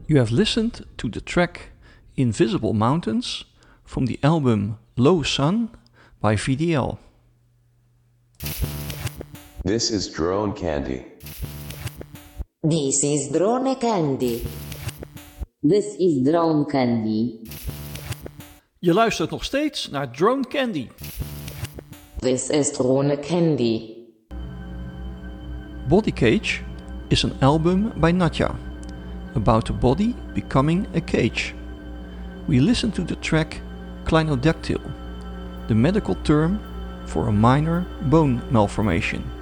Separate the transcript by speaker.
Speaker 1: You have listened to the track Invisible Mountains from the album Low Sun by VDL.
Speaker 2: This is Drone Candy.
Speaker 3: This is Drone Candy.
Speaker 4: This is Drone Candy.
Speaker 1: Je luistert nog steeds naar Drone Candy.
Speaker 3: This is Drone Candy.
Speaker 1: Body Cage is an album by Natja, about a body becoming a cage. We listen to the track Clinodactyl, the medical term for a minor bone malformation.